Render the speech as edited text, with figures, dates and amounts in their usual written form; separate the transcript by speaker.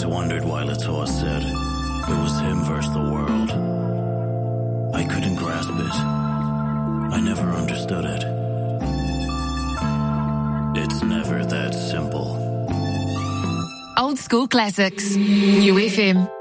Speaker 1: wondered why Latour said it was him versus the world. I couldn't grasp it. I never understood it. It's never that simple.
Speaker 2: Old school classics. New FM.